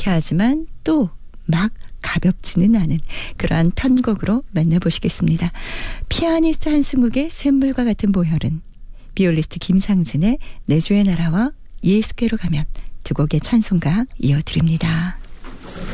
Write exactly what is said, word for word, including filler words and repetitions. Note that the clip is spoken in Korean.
상쾌하지만 또 막 가볍지는 않은 그러한 편곡으로 만나보시겠습니다. 피아니스트 한승욱의 샘물과 같은 보혈은, 비올리스트 김상진의 내주의 나라와 예수께로 가면 두 곡의 찬송가 이어드립니다.